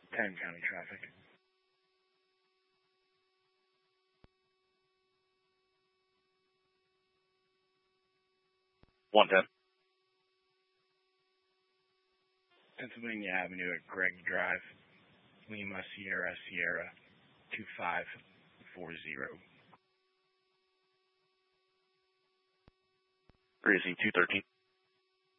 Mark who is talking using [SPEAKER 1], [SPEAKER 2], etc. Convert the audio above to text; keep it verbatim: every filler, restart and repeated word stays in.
[SPEAKER 1] ten county traffic.
[SPEAKER 2] one ten.
[SPEAKER 1] Pennsylvania Avenue at Gregg Drive, Lima Sierra Sierra two five four zero.
[SPEAKER 2] Gracie two thirteen.